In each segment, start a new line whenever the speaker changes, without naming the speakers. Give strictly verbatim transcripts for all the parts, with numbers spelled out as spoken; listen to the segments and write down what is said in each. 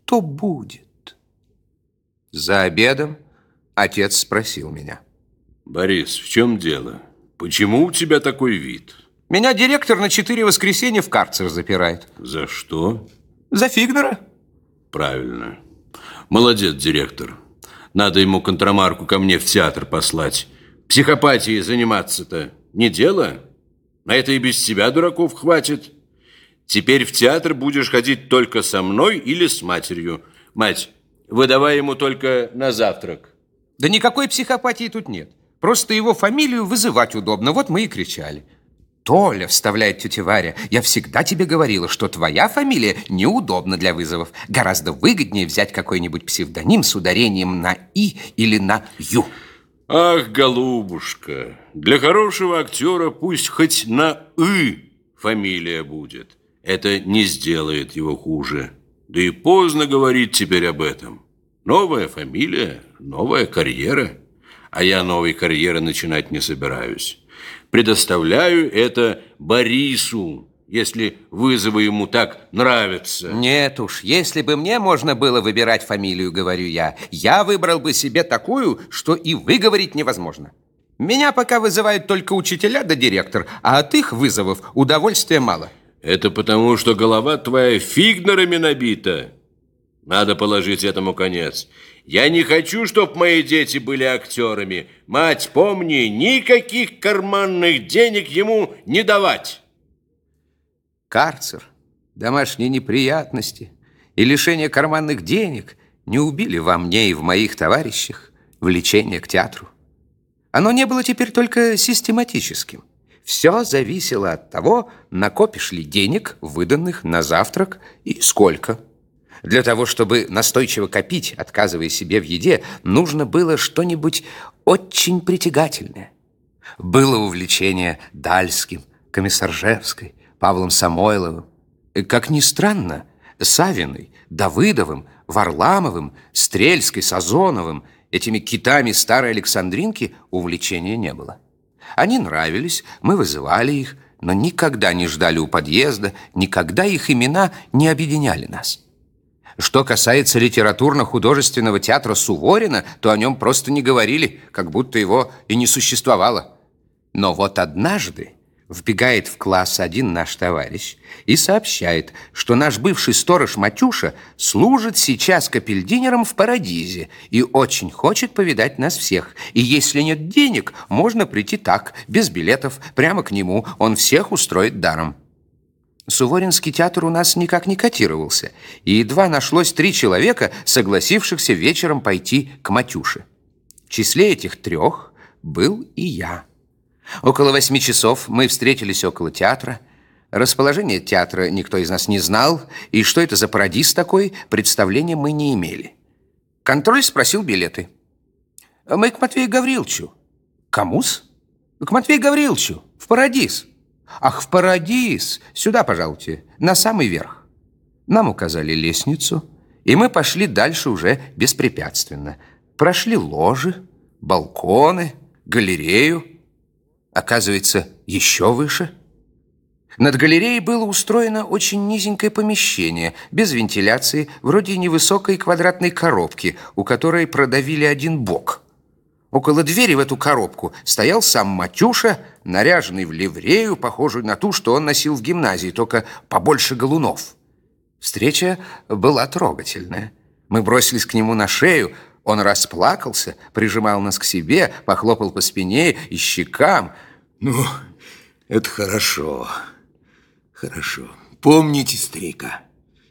что будет? За обедом отец спросил меня.
Борис, в чем дело? Почему у тебя такой вид?
Меня директор на четыре воскресенья в карцер запирает.
За что?
За Фигнера.
Правильно. Молодец, директор. Надо ему контрамарку ко мне в театр послать. Психопатией заниматься-то не дело. На это и без тебя дураков хватит. Теперь в театр будешь ходить только со мной или с матерью. Мать, выдавай ему только на завтрак.
Да никакой психопатии тут нет. Просто его фамилию вызывать удобно. Вот мы и кричали. Толя, вставляет тетя Варя, я всегда тебе говорила, что твоя фамилия неудобна для вызовов. Гораздо выгоднее взять какой-нибудь псевдоним с ударением на «и» или на «ю».
Ах, голубушка, для хорошего актера пусть хоть на «ы» фамилия будет. Это не сделает его хуже. Да и поздно говорить теперь об этом. Новая фамилия, новая карьера. А я новой карьеры начинать не собираюсь. Предоставляю это Борису, если вызовы ему так нравятся.
Нет уж, если бы мне можно было выбирать фамилию, говорю я, я выбрал бы себе такую, что и выговорить невозможно. Меня пока вызывают только учителя да директор, а от их вызовов удовольствия мало.
Это потому, что голова твоя фигнерами набита. Надо положить этому конец. Я не хочу, чтобы мои дети были актерами. Мать, помни, никаких карманных денег ему не давать.
Карцер, домашние неприятности и лишение карманных денег не убили во мне и в моих товарищах влечение к театру. Оно не было теперь только систематическим. Все зависело от того, накопишь ли денег, выданных на завтрак, и сколько. Для того, чтобы настойчиво копить, отказывая себе в еде, нужно было что-нибудь очень притягательное. Было увлечение Дальским, Комиссаржевской, Павлом Самойловым. Как ни странно, Савиной, Давыдовым, Варламовым, Стрельской, Сазоновым, этими китами старой Александринки увлечения не было. Они нравились, мы вызывали их, но никогда не ждали у подъезда, никогда их имена не объединяли нас. Что касается литературно-художественного театра Суворина, то о нем просто не говорили, как будто его и не существовало. Но вот однажды вбегает в класс один наш товарищ и сообщает, что наш бывший сторож Матюша служит сейчас капельдинером в Парадизе и очень хочет повидать нас всех. И если нет денег, можно прийти так, без билетов, прямо к нему. Он всех устроит даром. Суворинский театр у нас никак не котировался, и едва нашлось три человека, согласившихся вечером пойти к Матюше. В числе этих трех был и я. Около восьми часов мы встретились около театра. Расположение театра никто из нас не знал, и что это за Парадиз такой, представления мы не имели. Контроль спросил билеты. Мы к Матвею Гавриловичу. Кому-с? К Матвею Гавриловичу, в Парадиз. Ах, в Парадиз! Сюда, пожалуйте, на самый верх. Нам указали лестницу, и мы пошли дальше уже беспрепятственно. Прошли ложи, балконы, галерею. Оказывается, еще выше. Над галереей было устроено очень низенькое помещение, без вентиляции, вроде невысокой квадратной коробки, у которой продавили один бок. Около двери в эту коробку стоял сам Матюша, наряженный в ливрею, похожую на ту, что он носил в гимназии, только побольше галунов. Встреча была трогательная. Мы бросились к нему на шею, он расплакался, прижимал нас к себе, похлопал по спине и щекам.
Ну, это хорошо, хорошо. Помните, старика,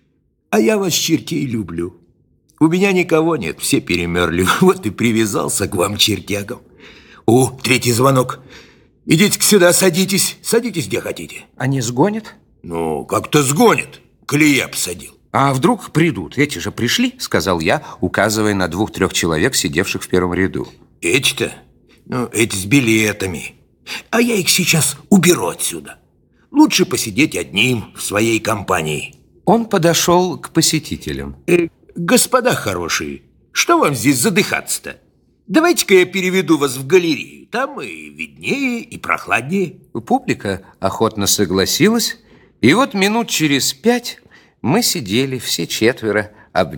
а я вас, чертей, люблю. У меня никого нет, все перемерли. Вот и привязался к вам, чертягам. О, третий звонок. Идите-ка сюда, садитесь. Садитесь, где хотите.
Они сгонят?
Ну, как-то сгонят. Коли я посадил.
А вдруг придут? Эти же пришли, сказал я, указывая на двух-трех человек, сидевших в первом ряду.
Эти-то? Ну, эти с билетами. А я их сейчас уберу отсюда. Лучше посидеть одним в своей компании.
Он подошел к посетителям.
Э, Господа хорошие, что вам здесь задыхаться-то? Давайте-ка я переведу вас в галерею. Там и виднее, и прохладнее.
Публика охотно согласилась, и вот минут через пять мы сидели все четверо